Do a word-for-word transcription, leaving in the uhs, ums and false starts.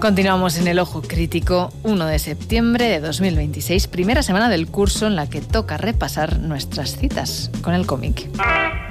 Continuamos en el Ojo Crítico, uno de septiembre de dos mil veintiséis, primera semana del curso en la que toca repasar nuestras citas con el cómic.